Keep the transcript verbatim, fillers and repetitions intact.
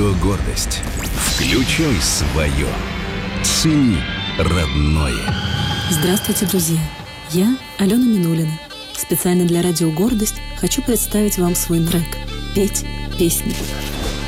Радио «Гордость». Включай свое. Цени родное. Здравствуйте, друзья. Я Алена Минулина. Специально для Радио «Гордость» хочу представить вам свой трек «Петь песни».